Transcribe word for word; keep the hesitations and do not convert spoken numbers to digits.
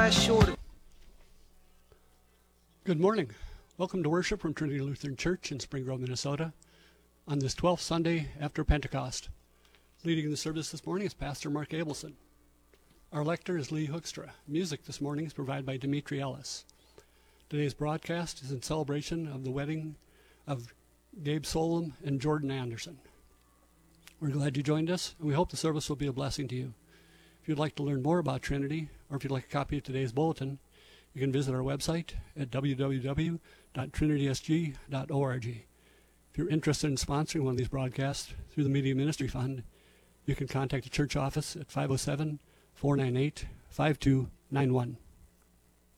by short. Good morning. Welcome to worship from Trinity Lutheran Church in Spring Grove, Minnesota, on this twelfth Sunday after Pentecost. Leading the service this morning is Pastor Mark Abelson. Our lector is Lee Hoekstra. Music this morning is provided by Dimitri Ellis. Today's broadcast is in celebration of the wedding of Gabe Solom and Jordan Anderson. We're glad you joined us, and we hope the service will be a blessing to you. If you'd like to learn more about Trinity, or if you'd like a copy of today's bulletin, you can visit our website at w w w dot trinity s g dot org. If you're interested in sponsoring one of these broadcasts through the Media Ministry Fund, you can contact the church office at five oh seven, four nine eight, five two nine one.